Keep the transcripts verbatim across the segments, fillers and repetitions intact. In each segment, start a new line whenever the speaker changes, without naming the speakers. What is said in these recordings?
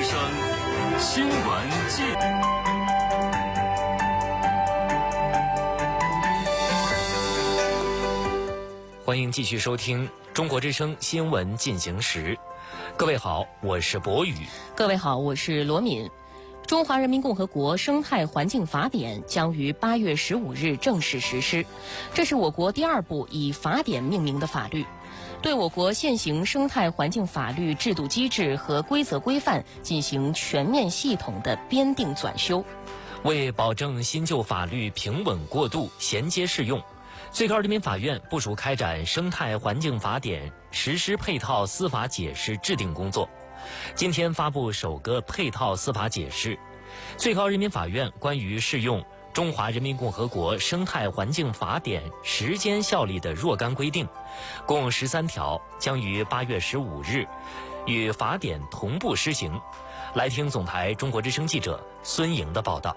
声新闻记
欢迎继续收听中国之声新闻进行时。各位好，我是博宇。
各位好，我是罗敏。中华人民共和国生态环境法典将于八月十五日正式实施，这是我国第二部以法典命名的法律，对我国现行生态环境法律制度机制和规则规范进行全面系统的编订纂修。
为保证新旧法律平稳过渡、衔接适用，最高人民法院部署开展生态环境法典实施配套司法解释制定工作。今天发布首个配套司法解释，最高人民法院关于适用中华人民共和国生态环境法典时间效力的若干规定，共十三条，将于八月十五日与法典同步施行。来听总台中国之声记者孙莹的报道。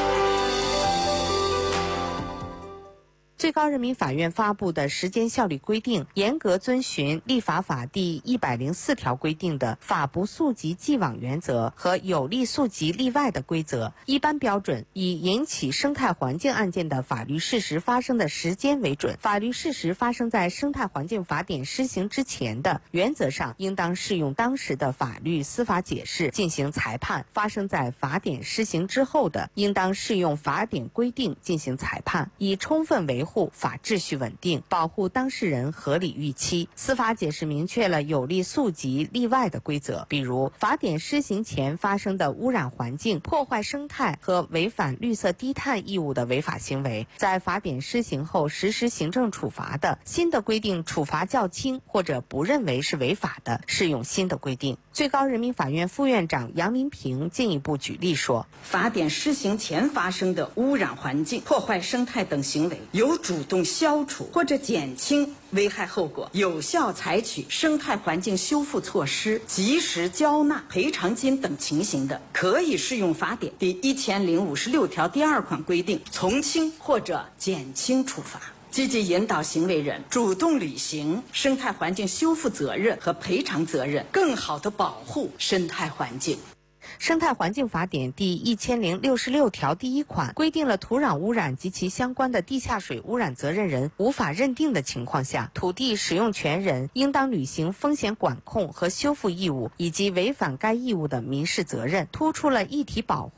最高人民法院发布的时间效力规定，严格遵循立法法第一百零四条规定的法不溯及既往原则和有利溯及例外的规则。一般标准以引起生态环境案件的法律事实发生的时间为准，法律事实发生在生态环境法典施行之前的，原则上应当适用当时的法律司法解释进行裁判；发生在法典施行之后的，应当适用法典规定进行裁判，以充分维护护法秩序稳定，保护当事人合理预期。司法解释明确了有利溯及例外的规则，比如法典施行前发生的污染环境、破坏生态和违反绿色低碳义务的违法行为，在法典施行后实施行政处罚的，新的规定处罚较轻或者不认为是违法的，适用新的规定。最高人民法院副院长杨民平进一步举例说，
法典施行前发生的污染环境、破坏生态等行为，有主动消除或者减轻危害后果，有效采取生态环境修复措施，及时交纳赔偿金等情形的，可以适用法典第一千零五十六条第二款规定，从轻或者减轻处罚。积极引导行为人主动履行生态环境修复责任和赔偿责任，更好地保护生态环境。
生态环境法典第一千零六十六条第一款规定了土壤污染及其相关的地下水污染责任人无法认定的情况下，土地使用权人应当履行风险管控和修复义务以及违反该义务的民事责任，突出了一体保护